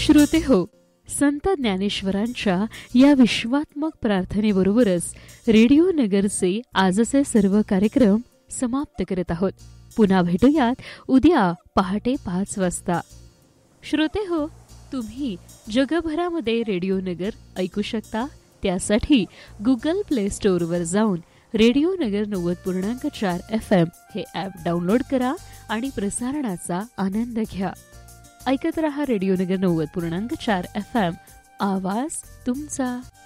श्रोते हो, संत ज्ञानेश्वरांच्या या विश्वात्मक प्रार्थनेबरोबरच रेडिओ नगरचे आजचे सर्व कार्यक्रम समाप्त करत आहोत. पुन्हा भेटूयात उद्या पहाटे 5 वाजता. श्रोते हो, तुम्ही जगभरामध्ये रेडिओ नगर ऐकू शकता. त्यासाठी गुगल प्ले स्टोअरवर जाऊन रेडिओ नगर 90.4 FM हे ॲप डाउनलोड करा आणि प्रसारणाचा आनंद घ्या. ऐकत रहा रेडिओ नगर 90.4 FM. आवाज तुमचा.